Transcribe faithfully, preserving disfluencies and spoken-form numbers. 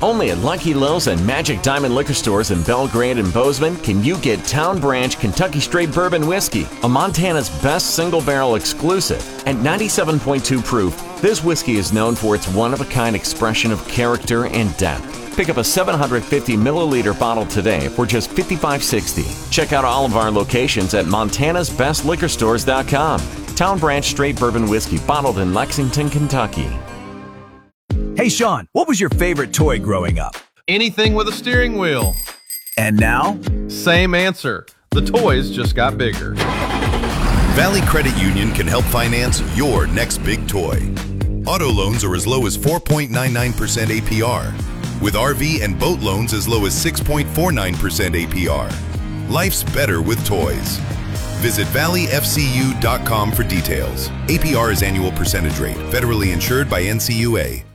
Only at Lucky Lowe's and Magic Diamond Liquor Stores in Belgrade and Bozeman can you get Town Branch Kentucky Straight Bourbon Whiskey, a Montana's best single barrel exclusive. At ninety-seven point two proof, this whiskey is known for its one-of-a-kind expression of character and depth. Pick up a seven hundred fifty milliliter bottle today for just fifty-five sixty. Check out all of our locations at montanas best liquor stores dot com. Town Branch Straight Bourbon Whiskey, bottled in Lexington, Kentucky. Hey, Sean, what was your favorite toy growing up? Anything with a steering wheel. And now? Same answer. The toys just got bigger. Valley Credit Union can help finance your next big toy. Auto loans are as low as four point nine nine percent A P R, with R V and boat loans as low as six point four nine percent A P R. Life's better with toys. Visit valley f c u dot com for details. A P R is annual percentage rate, federally insured by N C U A.